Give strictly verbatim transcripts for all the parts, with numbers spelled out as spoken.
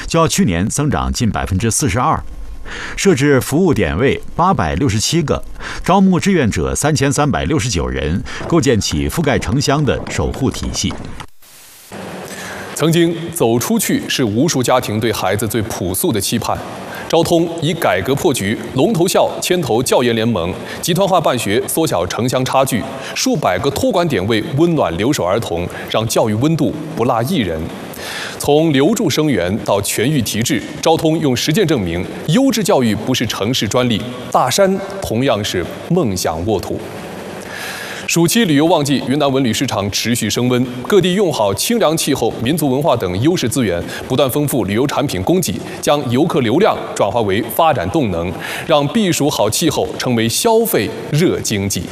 较去年增长近百分之四十二。设置服务点位八百六十七个，招募志愿者三千三百六十九人，构建起覆盖城乡的守护体系。 曾经走出去是无数家庭对孩子最朴素的期盼。昭通以改革破局，龙头校牵头教研联盟，集团化办学缩小城乡差距，数百个托管点位温暖留守儿童，让教育温度不落一人。从留住生源到全域提质，昭通用实践证明，优质教育不是城市专利，大山同样是梦想沃土。暑期旅游旺季，云南文旅市场持续升温，各地用好清凉气候、民族文化等优势资源，不断丰富旅游产品供给，将游客流量转化为发展动能，让避暑好气候成为消费热经济。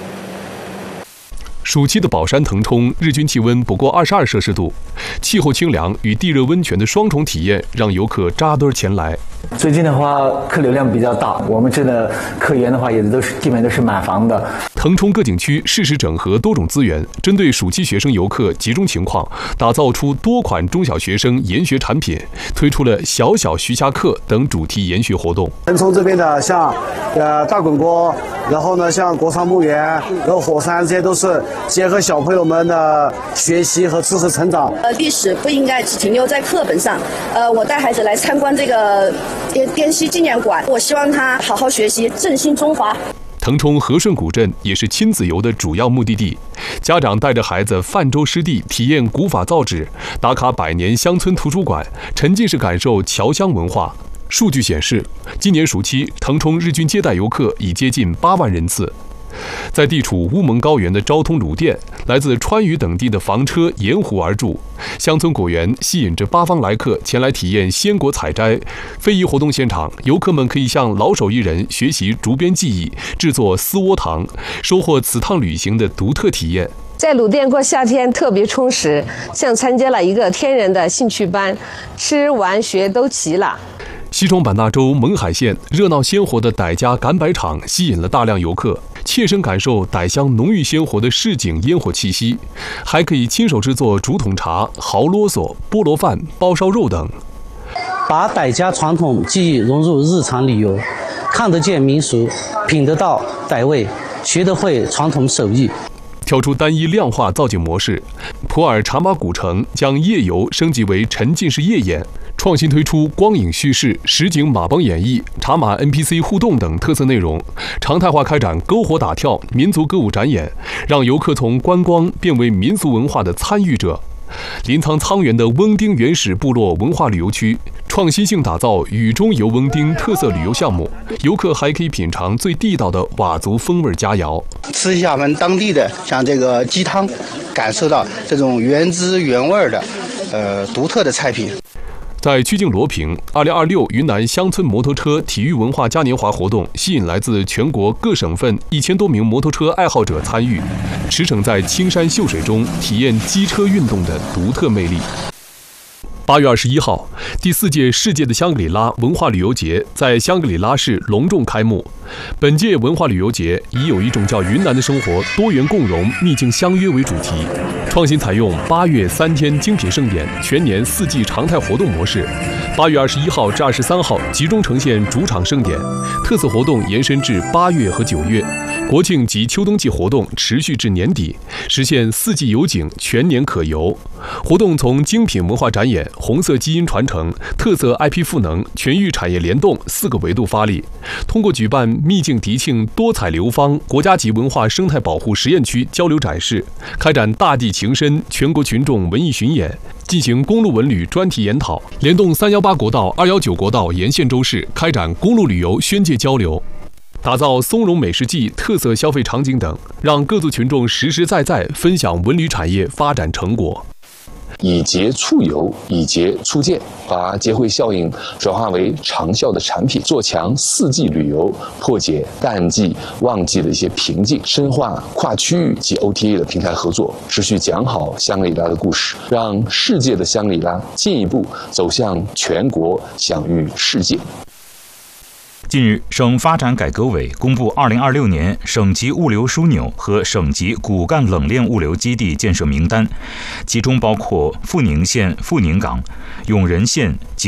暑期的宝山腾冲，日均气温不过二十二摄氏度，气候清凉与地热温泉的双重体验，让游客扎堆前来。 最近的话，客流量比较大，我们这的客源的话，也都是基本都是满房的。 腾冲各景区适时整合多种资源，针对暑期学生游客集中情况，打造出多款中小学生研学产品，推出了小小徐霞客等主题研学活动。 腾冲这边的像呃大滚锅，然后呢像国殇墓园，然后火山，这些都是结合小朋友们的学习和知识成长。 呃，历史不应该只停留在课本上。呃，我带孩子来参观这个滇西纪念馆，我希望他好好学习，振兴中华。 腾冲和顺古镇也是亲子游的主要目的地，家长带着孩子泛舟湿地，体验古法造纸，打卡百年乡村图书馆，沉浸式感受侨乡文化。数据显示，今年暑期腾冲日均接待游客已接近八万人次。在地处乌蒙高原的昭通鲁甸，来自川渝等地的房车沿湖而筑，乡村果园吸引着八方来客前来体验鲜果采摘。非遗活动现场，游客们可以向老手艺人学习竹编技艺，制作丝窝糖，收获此趟旅行的独特体验。 在鲁甸过夏天特别充实，像参加了一个天然的兴趣班，吃玩学都齐了。 西双版纳州勐海县热闹鲜活的傣家赶摆场吸引了大量游客，切身感受傣乡浓郁鲜活的市井烟火气息，还可以亲手制作竹筒茶、蚝啰嗦、菠萝饭、包烧肉等。 把傣家传统技艺融入日常旅游，看得见民俗，品得到傣味，学得会传统手艺。 跳出单一量化造景模式，普洱茶马古城将夜游升级为沉浸式夜演，创新推出光影叙事、实景马帮演绎、茶马 N P C 互动等特色内容，常态化开展篝火打跳、民族歌舞展演，让游客从观光变为民俗文化的参与者。临沧沧源的翁丁原始部落文化旅游区，创新性打造雨中游翁丁特色旅游项目，游客还可以品尝最地道的佤族风味佳肴， 吃一下我们当地的像这个鸡汤，感受到这种原汁原味的呃独特的菜品。 在曲靖罗平，二零二六云南乡村摩托车体育文化嘉年华活动吸引来自全国各省份一千多名摩托车爱好者参与，驰骋在青山秀水中，体验机车运动的独特魅力。八月二十一号，第四届世界的香格里拉文化旅游节在香格里拉市隆重开幕。本届文化旅游节以有一种叫云南的生活多元共融、秘境相约为主题，创新采用八月三天精品盛典、全年四季常态活动模式。八月二十一号至二十三号集中呈现主场盛典，特色活动延伸至八月和九月，国庆及秋冬季活动持续至年底，实现四季有景、全年可游。活动从精品文化展演、红色基因传承、特色 I P 赋能、全域产业联动四个维度发力，通过举办秘境迪庆多彩流芳国家级文化生态保护实验区交流展示，开展大地情深全国群众文艺巡演，进行公路文旅专题研讨，联动三一八国道、二一九国道沿线州市开展公路旅游宣介交流，打造松茸美食季特色消费场景等，让各族群众实实在在分享文旅产业发展成果。 以节促游，以节促建，把节会效应转化为长效的产品，做强四季旅游，破解淡季、旺季的一些瓶颈，深化跨区域及 O T A 的平台合作，持续讲好香格里拉的故事，让世界的香格里拉进一步走向全国，享誉世界。 近日，省发展改革委公布二零二六年省级物流枢纽和省级骨干冷链物流基地建设名单，其中包括阜宁县阜宁港、永仁县及